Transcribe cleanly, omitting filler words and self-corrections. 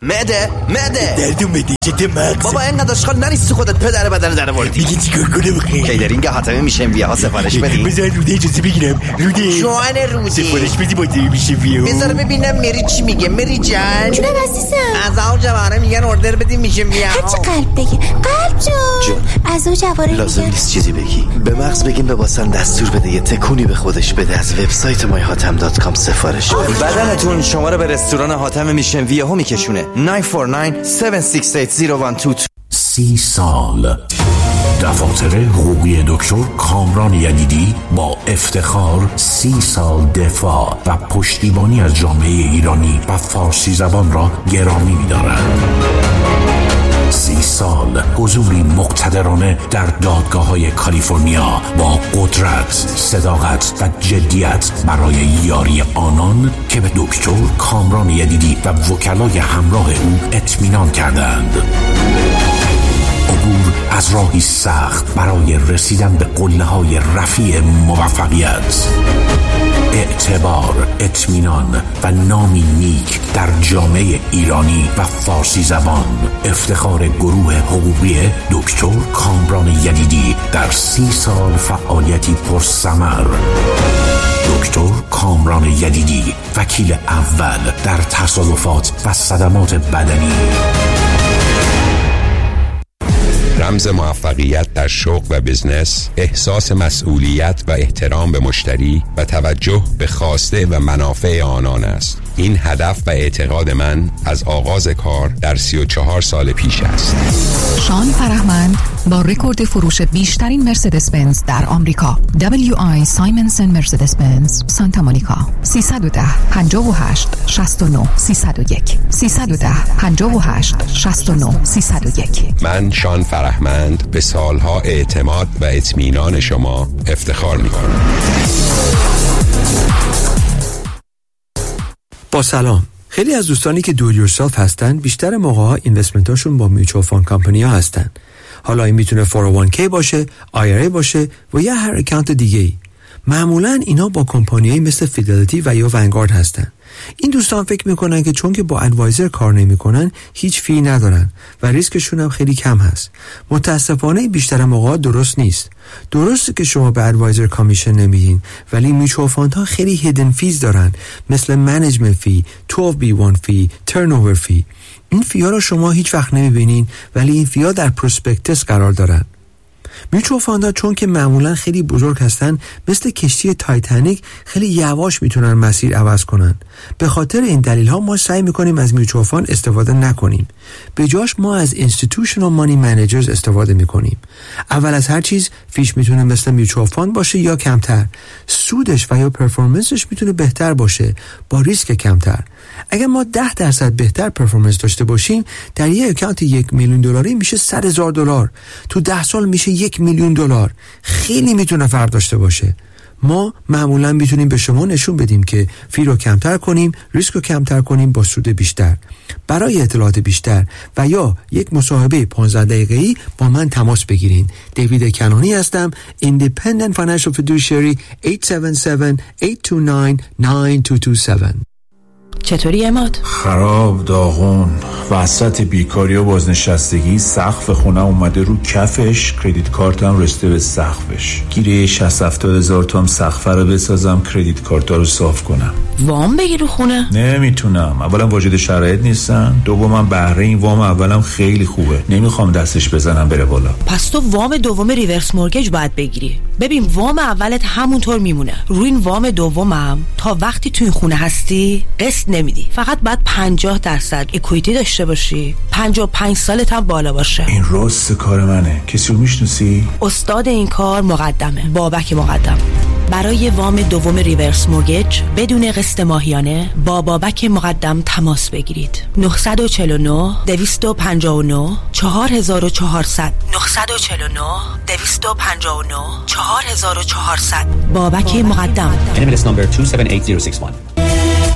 معده دردو معده چته مغز بابا اینقدر اشغال نریستی خودت پدر بدن در آوردی. میگی چیکار کنم خیلی کیدرینگ حاتمی میشن ها سفارش بدی. بذار روده اجازه بگیرم. روده جوان روده سفارش بدی با میشه ویا. بذار ببینم مری چی میگه. مری جان جونم عزیزم. از اون جواره میگن اوردر بدیم میشه ویا. هرچی قلب بگی. قلب جون از اون جواره لازم نیست چیزی بگی. به مغز بگیم به واسن دستور بده یه تکونی به خودش بده. از وبسایت myhatam.com سفارش بده. بدنتون شما رو به رستوران حاتم میشن ویا ها میکشونه. 949-768-0122. 30 سال دفاتر حقوقی دکتر کامران یدیدی با افتخار 30 سال دفاع و پشتیبانی از جامعه ایرانی و فارسی زبان را گرامی می‌دارند. 30 سال حضوری مقتدرانه در دادگاه‌های کالیفرنیا با قدرت، صداقت و جدیت برای یاری آنان که به دکتر کامران یدیدی و وکلای همراه او اطمینان کردند. عبور از راهی سخت برای رسیدن به قله‌های رفیع موفقیت. اعتبار، اطمینان و نامی نیک در جامعه ایرانی و فارسی زبان. افتخار گروه حقوقی دکتر کامران یدیدی در 30 سال فعالیتی پرثمر. دکتر کامران یدیدی، وکیل اول در تصادفات و صدمات بدنی. رمز موفقیت در شغل و بزنس، احساس مسئولیت و احترام به مشتری و توجه به خواسته و منافع آنان است. این هدف و اعتقاد من از آغاز کار در 34 سال پیش است. شان فرهمند با رکورد فروش بیشترین مرسدس بنز در آمریکا، WI سایمنسن مرسدس بنز سانتا مونیکا. 310 58 69 301 310 58 69 301. من شان فرهمند به سالها اعتماد و اطمینان شما افتخار می‌کنم. با سلام. خیلی از دوستانی که دو یورسلف هستن بیشتر موقع‌ها اینوستمنتاشون با میوچوال فاند کمپانی‌ها هستن. حالا این میتونه 401k باشه، IRA باشه و یا هر اکانت دیگه‌ای. معمولاً اینا با کمپانیایی مثل فیدلیتی و یا ونگارد هستن. این دوستان فکر میکنن که چون که با ادوایزر کار نمیکنن هیچ فی ندارن و ریسکشون هم خیلی کم هست. متاسفانه بیشتر موقع درست نیست. درسته که شما به ادوایزر کامیشن نمیدین، ولی میچوال فاندها خیلی هیدن فیز دارن، مثل منیجمنت فی، 12B1 فی، ترنوور فی. این فی‌ها رو شما هیچ وقت نمیبینین، ولی این فی‌ها در پروسپکتس قرار دارن. میوچوال فاندها چون که معمولا خیلی بزرگ هستن، مثل کشتی تایتانیک خیلی یواش میتونن مسیر عوض کنن. به خاطر این دلیل ها ما سعی میکنیم از میوچوال فاند استفاده نکنیم. به جاش ما از اینستیتوشنال مانی منیجرز استفاده میکنیم. اول از هر چیز فیش میتونه مثل میوچوال فاند باشه یا کمتر. سودش و یا پرفورمنسش میتونه بهتر باشه با ریسک کمتر. اگر ما 10% بهتر پرفورمنس داشته باشیم، در یک اکانت $1,000,000 میشه $100,000. تو 10 سال میشه $1,000,000. خیلی میتونه فرق داشته باشه. ما معمولا میتونیم به شما نشون بدیم که فی رو کمتر کنیم، ریسک رو کمتر کنیم با سود بیشتر. برای اطلاعات بیشتر و یا یک مصاحبه 15 دقیقه‌ای با من تماس بگیرین. دیوید کنانی هستم، Independent Financial Fiduciary. 877-829-9227. چطوری عماد؟ خراب، داغون، وسط بیکاری و بازنشستگی. سقف خونه اومده رو کفش، کردیت کارتم رسیده به سقفش. گیره 60-70 تومن سقف رو بسازم، کردیت کارتا رو صاف کنم. وام بگیر رو خونه؟ نمیتونم. اولا واجد شرایط نیستن، دومم بهره این وام اولم خیلی خوبه، نمیخوام دستش بزنم بره بالا. پس تو وام دوم ریورس مورگیج باید بگیری. ببین وام اولت همونطور میمونه، روی این وام دومم تا وقتی تو این خونه هستی قسط نمیدی. فقط باید 50% اکویتی داشته باشی، 55 سالت هم بالا باشه. این راست کار منه. کسی رو میشناسی؟ استاد این کار مقدمه، بابک مقدم. برای وام دوم ریورس مورگیج بدون قسط ماهیانه با بابک مقدم تماس بگیرید. 949 259 4400 949 259 4400. بابک مقدم. NMLS number 278061.